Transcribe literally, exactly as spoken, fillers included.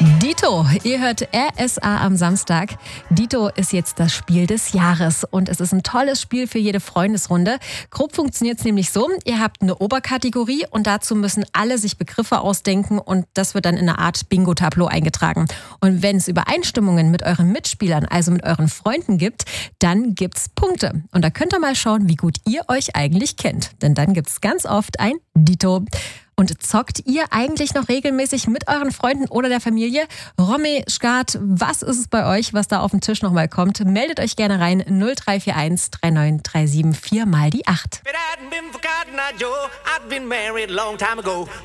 Dito, ihr hört R S A am Samstag. Dito ist jetzt das Spiel des Jahres und es ist ein tolles Spiel für jede Freundesrunde. Grob funktioniert es nämlich so, ihr habt eine Oberkategorie und dazu müssen alle sich Begriffe ausdenken und das wird dann in einer Art Bingo-Tableau eingetragen. Und wenn es Übereinstimmungen mit euren Mitspielern, also mit euren Freunden gibt, dann gibt's Punkte. Und da könnt ihr mal schauen, wie gut ihr euch eigentlich kennt. Denn dann gibt's ganz oft ein Dito. Und zockt ihr eigentlich noch regelmäßig mit euren Freunden oder der Familie? Romy, Skat, was ist es bei euch, was da auf den Tisch nochmal kommt? Meldet euch gerne rein. null drei vier eins drei neun drei sieben vier mal die acht.